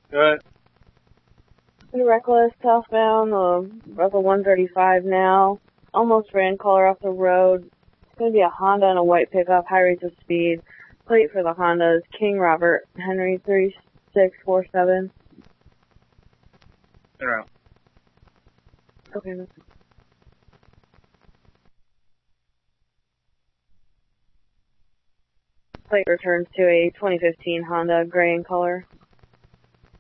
Good. Reckless, southbound, about the 135 now. Almost ran caller off the road. It's going to be a Honda and a white pickup, high rates of speed. Plate for the Honda is King Robert Henry 3647. They're out. Okay. Plate returns to a 2015 Honda, gray in color.